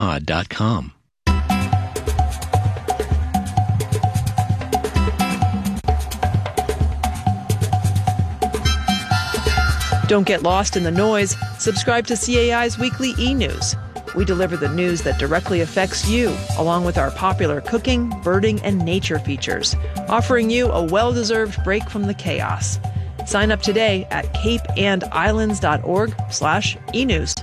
Pod.com. Don't get lost in the noise. Subscribe to CAI's weekly e-news. We deliver the news that directly affects you, along with our popular cooking, birding, and nature features, offering you a well-deserved break from the chaos. Sign up today at capeandislands.org/e-news.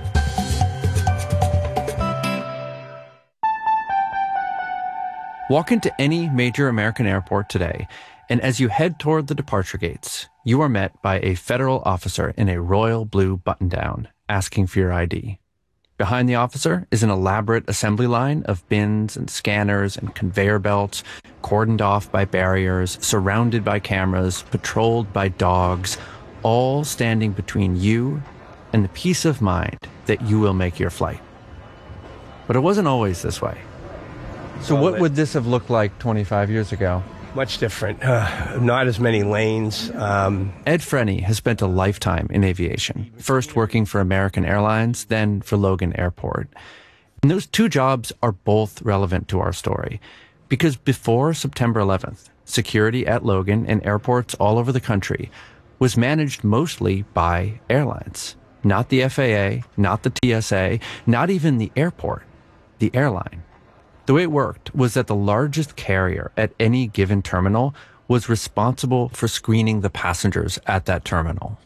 Walk into any major American airport today, and as you head toward the departure gates, you are met by a federal officer in a royal blue button-down asking for your ID. Behind the officer is an elaborate assembly line of bins and scanners and conveyor belts, cordoned off by barriers, surrounded by cameras, patrolled by dogs, all standing between you and the peace of mind that you will make your flight. But it wasn't always this way. So what would this have looked like 25 years ago? Much different. Not as many lanes. Ed Frenny has spent a lifetime in aviation, first working for American Airlines, then for Logan Airport. And those two jobs are both relevant to our story, because before September 11th, security at Logan and airports all over the country was managed mostly by airlines. Not the FAA, not the TSA, not even the airport, the airline. The way it worked was that the largest carrier at any given terminal was responsible for screening the passengers at that terminal.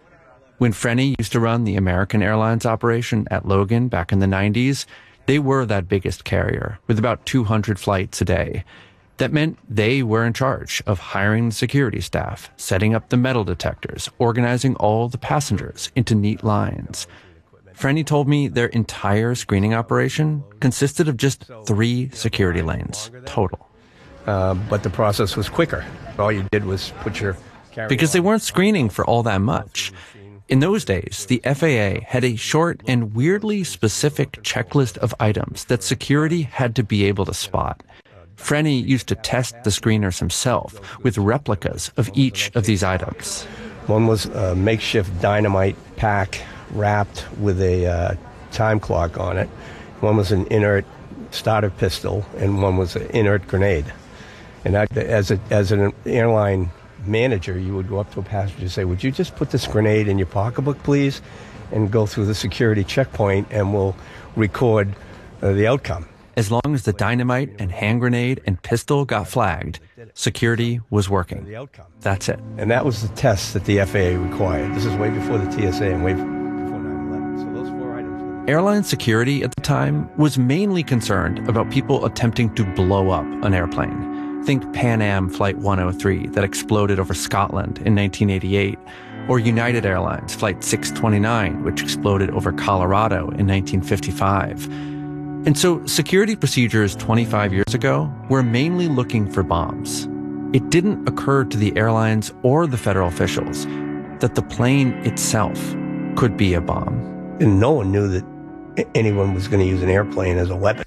When Frenny used to run the American Airlines operation at Logan back in the 90s, they were that biggest carrier with about 200 flights a day. That meant they were in charge of hiring the security staff, setting up the metal detectors, organizing all the passengers into neat lines. Frenny told me their entire screening operation consisted of just 3 security lanes total. But the process was quicker. All you did was put your carry-on. Because they weren't screening for all that much. In those days, the FAA had a short and weirdly specific checklist of items that security had to be able to spot. Frenny used to test the screeners himself with replicas of each of these items. One was a makeshift dynamite pack wrapped with a time clock on it. One was an inert starter pistol, and one was an inert grenade. And that, as an airline manager, you would go up to a passenger and say, "Would you just put this grenade in your pocketbook, please, and go through the security checkpoint, and we'll record the outcome." As long as the dynamite and hand grenade and pistol got flagged, security was working. That's it. And that was the test that the FAA required. This is way before the TSA and way before 9/11. So those 4 items. Airline security at the time was mainly concerned about people attempting to blow up an airplane. Think Pan Am Flight 103 that exploded over Scotland in 1988, or United Airlines Flight 629, which exploded over Colorado in 1955. And so security procedures 25 years ago were mainly looking for bombs. It didn't occur to the airlines or the federal officials that the plane itself could be a bomb. And no one knew that anyone was going to use an airplane as a weapon.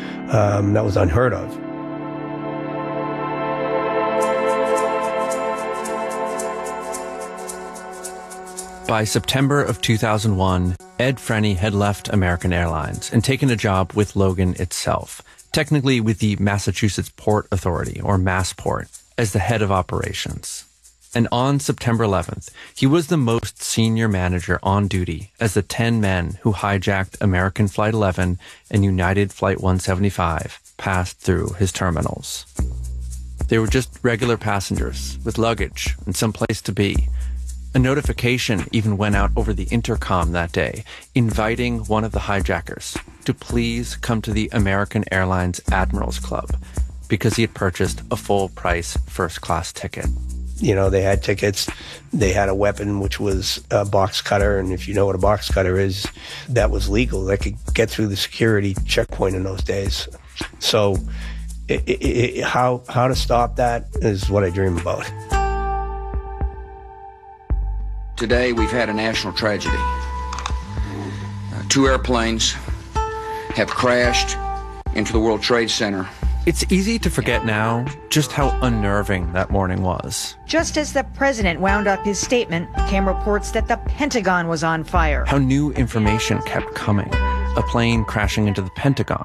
That was unheard of. By September of 2001, Ed Frenny had left American Airlines and taken a job with Logan itself, technically with the Massachusetts Port Authority, or Massport, as the head of operations. And on September 11th, he was the most senior manager on duty as the 10 men who hijacked American Flight 11 and United Flight 175 passed through his terminals. They were just regular passengers with luggage and some place to be. A notification even went out over the intercom that day, inviting one of the hijackers to please come to the American Airlines Admirals Club because he had purchased a full-price first-class ticket. You know, they had tickets. They had a weapon, which was a box cutter, and if you know what a box cutter is, that was legal. They could get through the security checkpoint in those days. So how to stop that is what I dream about. Today, we've had a national tragedy. 2 airplanes have crashed into the World Trade Center. It's easy to forget now just how unnerving that morning was. Just as the president wound up his statement, came reports that the Pentagon was on fire. How new information kept coming. a plane crashing into the Pentagon.